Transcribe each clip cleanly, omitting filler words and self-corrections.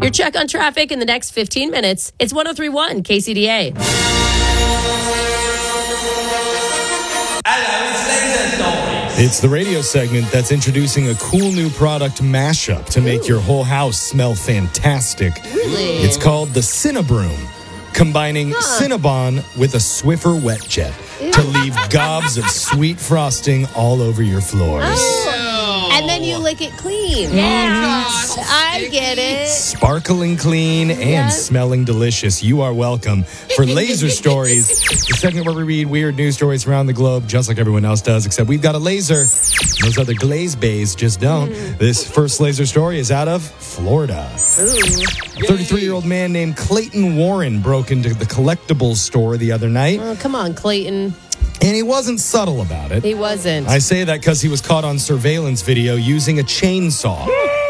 Your check on traffic in the next 15 minutes. It's 103.1 KCDA. It's the radio segment that's introducing a cool new product mashup to make your whole house smell fantastic. Really? It's called the Cinnabroom, combining Cinnabon with a Swiffer wet jet to leave gobs of sweet frosting all over your floors. And then you lick it clean. Yes. I get it. Sparkling clean and smelling delicious. You are welcome. For Laser Stories, the segment where we read weird news stories around the globe, just like everyone else does, except we've got a laser. Those other glaze bays just don't. This first laser story is out of Florida. A 33-year-old man named Clayton Warren broke into the collectibles store the other night. Oh, come on, Clayton. And he wasn't subtle about it. He wasn't. I say that because he was caught on surveillance video using a chainsaw.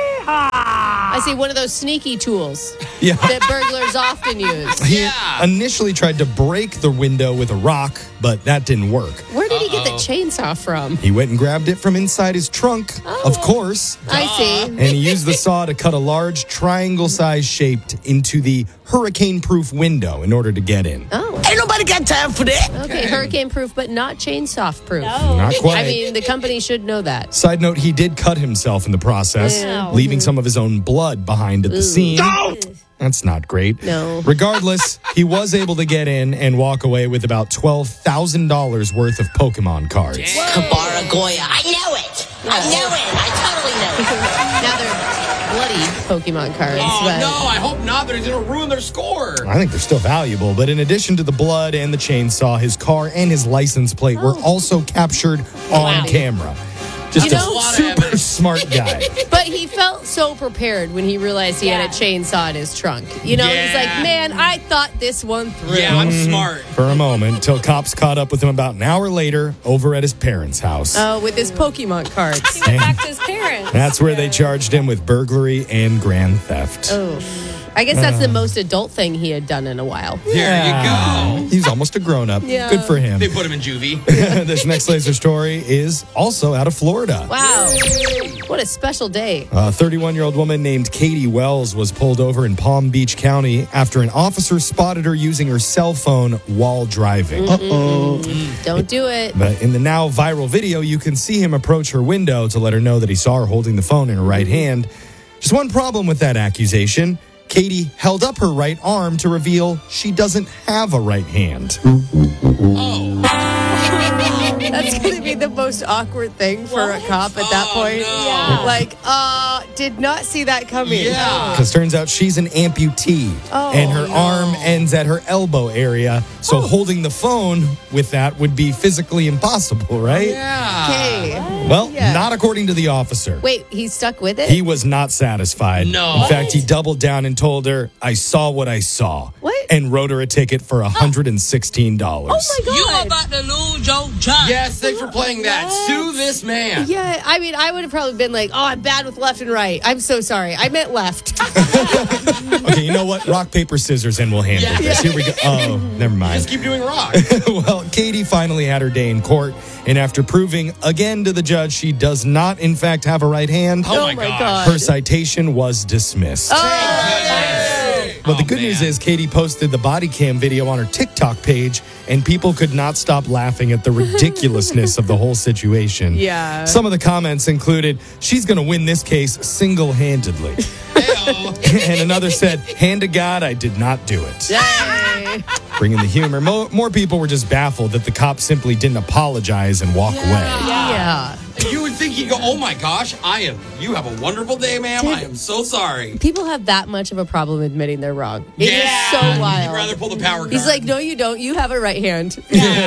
I see one of those sneaky tools Yeah. that burglars often use. He initially tried to break the window with a rock, but that didn't work. Where did he get the chainsaw from? He went and grabbed it from inside his trunk, of course. I see. And he used the saw to cut a large triangle-sized shape into the hurricane-proof window in order to get in. Oh, Ain't nobody got time for that. okay. Hurricane-proof, but not chainsaw-proof. Not quite. I mean, the company should know that. Side note, he did cut himself in the process, Yeah. leaving some of his own blood behind at the scene. That's not great. No. Regardless, he was able to get in and walk away with about $12,000 worth of Pokemon cards. Kabara Goya. I know it. I know it. I totally know it. Now they're bloody Pokemon cards. Oh, but no, I hope not. They're going to ruin their score. I think they're still valuable, but in addition to the blood and the chainsaw, his car and his license plate were also captured on camera. Just You a know- A lot of super evidence. smart guy. But he felt so prepared when he realized he had a chainsaw in his trunk. You know, he's like, Yeah. man, I thought this one through. Yeah, I'm smart. For a moment, till cops caught up with him about an hour later over at his parents' house. Oh, with his Pokemon cards. Went back to his parents. That's where they charged him with burglary and grand theft. Oh. I guess that's the most adult thing he had done in a while. There you go. He's almost a grown-up. Yeah. Good for him. They put him in juvie. This next laser story is also out of Florida. Wow. What a special day. A 31-year-old woman named Katie Wells was pulled over in Palm Beach County after an officer spotted her using her cell phone while driving. Don't do it. But in the now viral video, you can see him approach her window to let her know that he saw her holding the phone in her right hand. Just one problem with that accusation. Katie held up her right arm to reveal she doesn't have a right hand. That's going to be the most awkward thing for a cop at that point. no. Like, did not see that coming. Yeah. Because turns out she's an amputee, and her arm ends at her elbow area. So holding the phone with that would be physically impossible, right? Yeah. Okay. Well, Yeah. not according to the officer. Wait, he's stuck with it? He was not satisfied. No. In fact, he doubled down and told her, I saw what I saw. What? And wrote her a ticket for $116. Oh, my God. You about to lose your job. Yes, thanks for playing that. Sue this man. Yeah, I mean, I would have probably been like, oh, I'm bad with left and right. I'm so sorry. I meant left. Okay, you know what? Rock, paper, scissors, and we'll handle this. Here we go. Oh, never mind. Just keep doing rock. Well, Katie finally had her day in court, and after proving again to the judge she does not, in fact, have a right hand, Oh, my gosh. her citation was dismissed. But the good news is Katie posted the body cam video on her TikTok page, and people could not stop laughing at the ridiculousness of the whole situation. Yeah. Some of the comments included, she's going to win this case single-handedly. And another said, hand to God, I did not do it. Yay. Bringing the humor. More people were just baffled that the cop simply didn't apologize and walk away. Yeah. You would think he'd go, oh my gosh, you have a wonderful day, ma'am. I am so sorry. People have that much of a problem admitting they're wrong. It is so You'd wild. rather pull the power card. He's like, no, you don't. You have a right hand.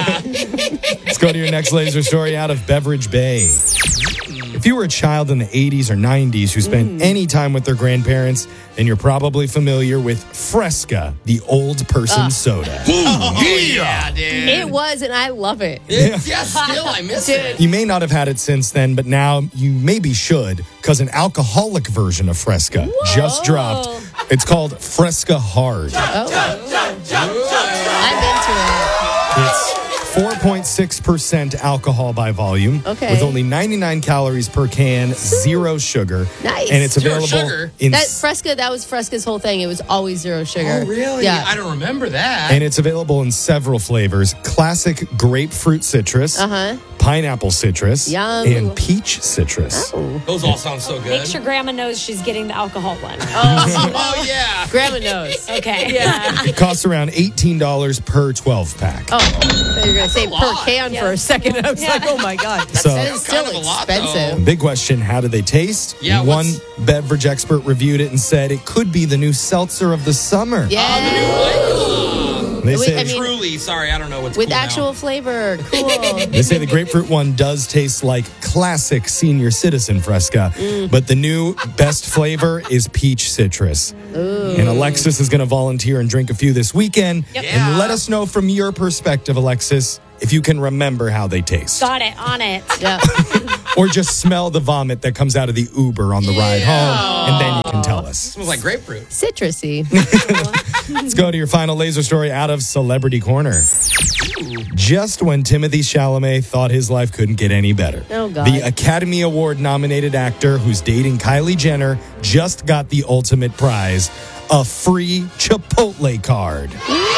Let's go to your next laser story out of Beverage Bay. If you were a child in the 80s or 90s who spent any time with their grandparents, then you're probably familiar with Fresca, the old person soda. yeah, dude. It was, and I love it. Still, I miss it. You may not have had it since then, but now you maybe should, because an alcoholic version of Fresca just dropped. It's called Fresca Hard. I'm into it. It's 4.6% alcohol by volume. Okay. With only 99 calories per can, 0 sugar. Nice. And it's Zero available sugar? in That was Fresca's whole thing. It was always 0 sugar. Oh, really? Yeah. I don't remember that. and it's available in several flavors. Classic grapefruit citrus, pineapple citrus, Yum. and peach citrus. Those all sound so good. Make sure Grandma knows she's getting the alcohol one. Oh, yeah. Grandma knows. Okay. Yeah. It costs around $18 per 12 pack. Oh, I thought you were going to say per lot. can for a second. I was like, oh my God. So- That is still Kind of a lot, expensive. Big question, how do they taste? Yeah, One what's- beverage expert reviewed it and said it could be the new seltzer of the summer. Yeah. They say, I mean- Truly, sorry, I don't know what's With cool now. actual flavor. Cool. they say the grapefruit one does taste like classic senior citizen Fresca, but the new best flavor is peach citrus. And Alexis is going to volunteer and drink a few this weekend. Yep. And let us know from your perspective, Alexis, if you can remember how they taste. Got it. On it. Yeah. Or just smell the vomit that comes out of the Uber on the ride home, and then you can tell us. Smells like grapefruit. Citrusy. Let's go to your final laser story out of Celebrity Corner. Just when Timothée Chalamet thought his life couldn't get any better. Oh, God. The Academy Award nominated actor who's dating Kylie Jenner just got the ultimate prize, a free Chipotle card.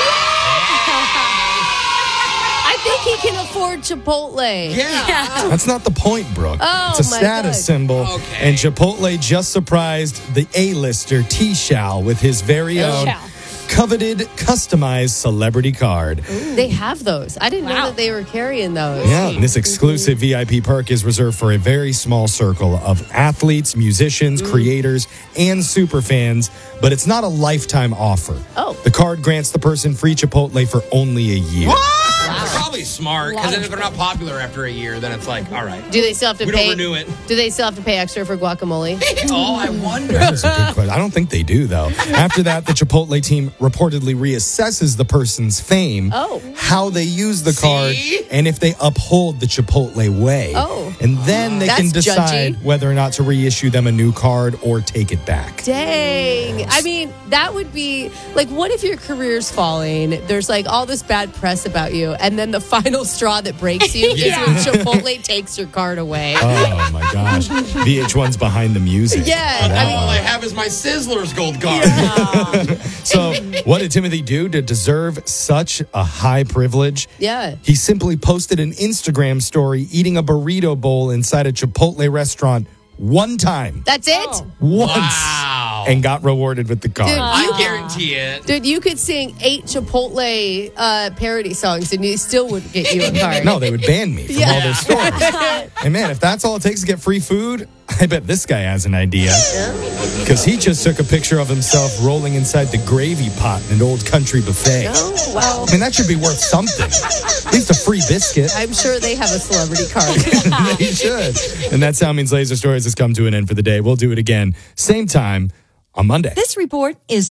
I think he can afford Chipotle. Yeah. That's not the point, Brooke. Oh, it's a my status God. symbol. Okay. And Chipotle just surprised the A-lister T-Shao with his very own T-Shao. coveted, customized celebrity card. They have those. I didn't know Wow. that they were carrying those. Yeah, and this exclusive VIP perk is reserved for a very small circle of athletes, musicians, creators, and super fans, but it's not a lifetime offer. Oh. The card grants the person free Chipotle for only a year. That's probably smart, because if they're not popular after a year, then it's like, all right. Do they still have to We pay? don't renew it. Do they still have to pay extra for guacamole? Oh, I wonder. That's a good question. I don't think they do, though. After that, the Chipotle team reportedly reassesses the person's fame, how they use the card, See? and if they uphold the Chipotle way. Oh. And then they can That's decide judgy. whether or not to reissue them a new card or take it back. Dang. I mean, that would be like, what if your career's falling? There's like all this bad press about you, and then the final straw that breaks you is when Chipotle takes your card away. Oh my gosh. VH1's behind the music. Yeah, for that I mean- All I one. have is my Sizzler's gold card. So, what did Timothy do to deserve such a high privilege? Yeah. He simply posted an Instagram story eating a burrito bowl inside a Chipotle restaurant one time. That's it? Once. Wow. And got rewarded with the card. Dude, I guarantee it. Dude, you could sing 8 Chipotle parody songs and you still wouldn't get you a card. No, they would ban me from all their stories. And man, if that's all it takes to get free food, I bet this guy has an idea. Because he just took a picture of himself rolling inside the gravy pot in an old country buffet. Oh, well, I mean, that should be worth something. At least a free biscuit. I'm sure they have a celebrity card. They should. And that's how Means Laser Stories has come to an end for the day. We'll do it again, same time on Monday. This report is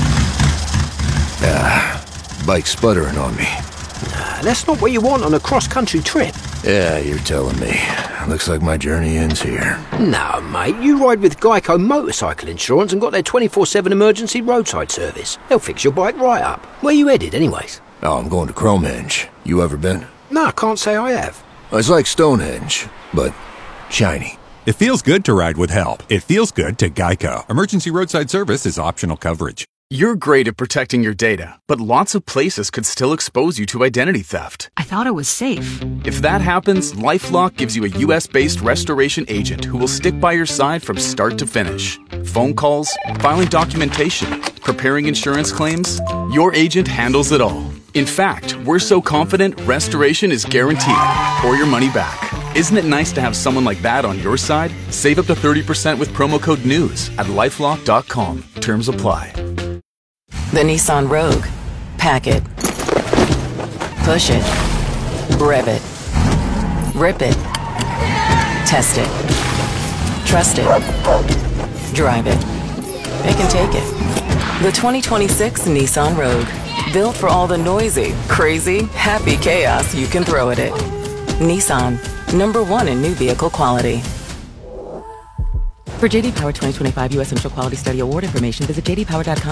Bike sputtering on me. That's not what you want on a cross-country trip. Yeah, you're telling me. Looks like my journey ends here. No, mate, you ride with Geico Motorcycle Insurance and got their 24/7 emergency roadside service. They'll fix your bike right up. Where you headed, anyways? Oh, I'm going to Cromenge. You ever been? No, I can't say I have. It's like Stonehenge, but shiny. It feels good to ride with help. It feels good to Geico. Emergency roadside service is optional coverage. You're great at protecting your data, but lots of places could still expose you to identity theft. I thought it was safe. If that happens, LifeLock gives you a US-based restoration agent who will stick by your side from start to finish. Phone calls, filing documentation, preparing insurance claims, your agent handles it all. In fact, we're so confident restoration is guaranteed or your money back. Isn't it nice to have someone like that on your side? Save up to 30% with promo code NEWS at lifelock.com. Terms apply. The Nissan Rogue. Pack it. Push it. Rev it. Rip it. Test it. Trust it. Drive it. It can take it. The 2026 Nissan Rogue. Built for all the noisy, crazy, happy chaos you can throw at it. Nissan. #1 in new vehicle quality. For JD Power 2025 U.S. Central Quality Study Award information, visit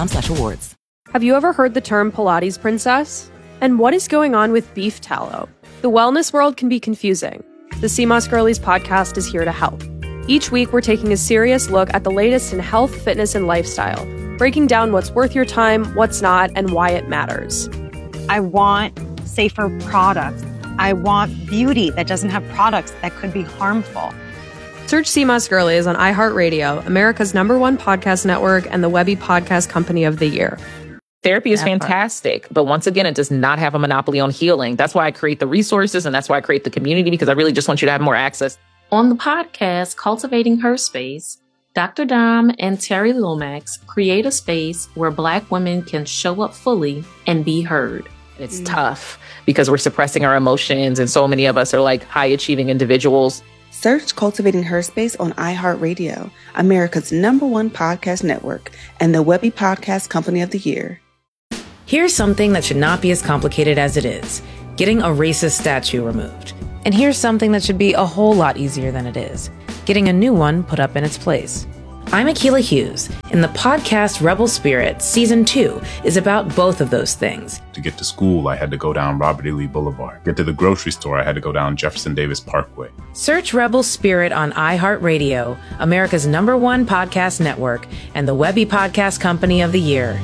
jdpower.com/awards. Have you ever heard the term Pilates princess? And what is going on with beef tallow? The wellness world can be confusing. The CMOS Girlies podcast is here to help. Each week, we're taking a serious look at the latest in health, fitness, and lifestyle, breaking down what's worth your time, what's not, and why it matters. I want safer products. I want beauty that doesn't have products that could be harmful. Search CMOS Girlies on iHeartRadio, America's #1 podcast network, and the Webby Podcast Company of the Year. Therapy is fantastic, but once again, it does not have a monopoly on healing. That's why I create the resources, and that's why I create the community, because I really just want you to have more access. On the podcast, Cultivating Her Space, Dr. Dom and Terry Lomax create a space where Black women can show up fully and be heard. It's tough because we're suppressing our emotions, and so many of us are like high-achieving individuals. Search Cultivating Her Space on iHeartRadio, America's #1 podcast network, and the Webby Podcast Company of the Year. Here's something that should not be as complicated as it is: getting a racist statue removed. And here's something that should be a whole lot easier than it is: getting a new one put up in its place. I'm Akilah Hughes, and the podcast Rebel Spirit Season 2 is about both of those things. To get to school, I had to go down Robert E. Lee Boulevard. Get to the grocery store, I had to go down Jefferson Davis Parkway. Search Rebel Spirit on iHeartRadio, America's #1 podcast network, and the Webby Podcast Company of the Year.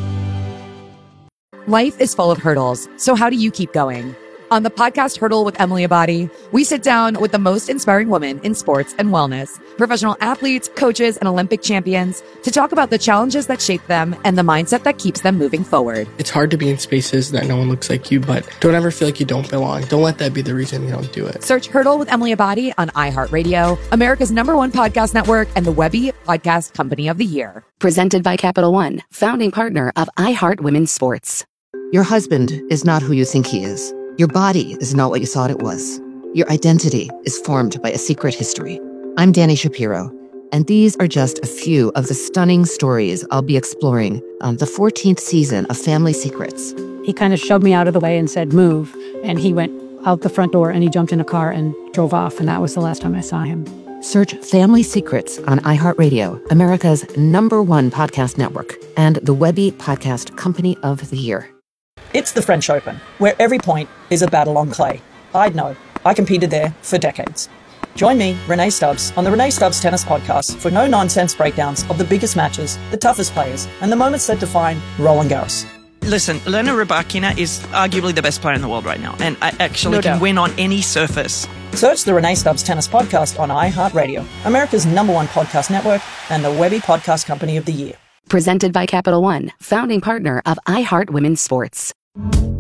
Life is full of hurdles, so how do you keep going? On the podcast Hurdle with Emily Abadi, we sit down with the most inspiring women in sports and wellness, professional athletes, coaches, and Olympic champions, to talk about the challenges that shape them and the mindset that keeps them moving forward. It's hard to be in spaces that no one looks like you, but don't ever feel like you don't belong. Don't let that be the reason you don't do it. Search Hurdle with Emily Abadi on iHeartRadio, America's #1 podcast network, and the Webby Podcast Company of the Year. Presented by Capital One, founding partner of iHeart Women's Sports. Your husband is not who you think he is. Your body is not what you thought it was. Your identity is formed by a secret history. I'm Dani Shapiro, and these are just a few of the stunning stories I'll be exploring on the 14th season of Family Secrets. He kind of shoved me out of the way and said, move. And he went out the front door and he jumped in a car and drove off. And that was the last time I saw him. Search Family Secrets on iHeartRadio, America's #1 podcast network, and the Webby Podcast Company of the Year. It's the French Open, where every point is a battle on clay. I'd know. I competed there for decades. Join me, Renee Stubbs, on the Renee Stubbs Tennis Podcast for no-nonsense breakdowns of the biggest matches, the toughest players, and the moments that define Roland Garros. Listen, Elena Rybakina is arguably the best player in the world right now, and I actually can win on any surface. Search the Renee Stubbs Tennis Podcast on iHeartRadio, America's #1 podcast network, and the Webby Podcast Company of the Year. Presented by Capital One, founding partner of iHeart Women's Sports.